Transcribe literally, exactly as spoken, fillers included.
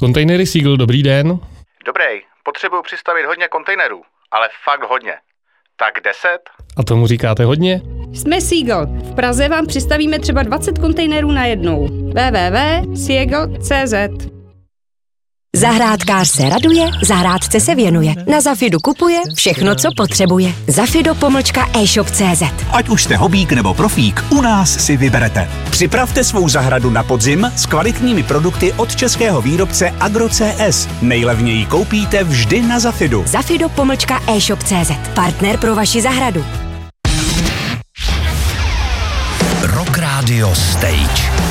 Kontejnery Seagull, dobrý den. Dobrý, potřebuju přistavit hodně kontejnerů, ale fakt hodně. Tak deset? A tomu říkáte hodně? Jsme Seagull. V Praze vám přistavíme třeba dvacet kontejnerů najednou. w w w tečka seagull tečka c z Zahrádkář se raduje, zahrádce se věnuje. Na Zafidu kupuje všechno, co potřebuje. Zafido pomlčka e-shop tečka c z. Ať už jste hobík nebo profík, u nás si vyberete. Připravte svou zahradu na podzim s kvalitními produkty od českého výrobce Agro C S. Nejlevněji koupíte vždy na Zafidu. Zafido pomlčka e-shop tečka c z. Partner pro vaši zahradu. Rock Radio Stage.